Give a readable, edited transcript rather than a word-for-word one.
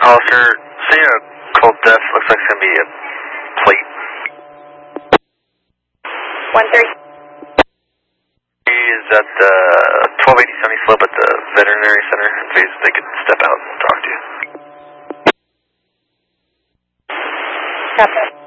Officer, seeing a cold death, looks like it's going to be a plate. 130. Is at the 1280 Sunny Slope at the veterinary center. Please, they could step out and talk to you. Copy.